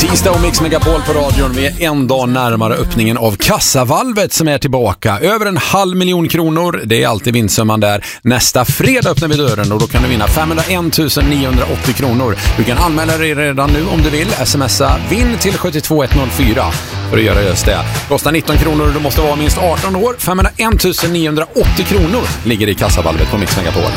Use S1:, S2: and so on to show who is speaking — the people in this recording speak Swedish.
S1: Tisdag och Mix Megapol på radion. Vi är en dag närmare öppningen av kassavalvet som är tillbaka. Över 500 000 kronor, det är alltid vinstsumman där. Nästa fredag öppnar vi dörren och då kan du vinna 501 980 kronor. Du kan anmäla dig redan nu om du vill. Smsa vinn till 72104 för att göra just det. Kostar 19 kronor och du måste vara minst 18 år. 501 980 kronor ligger i kassavalvet på Mix Megapol.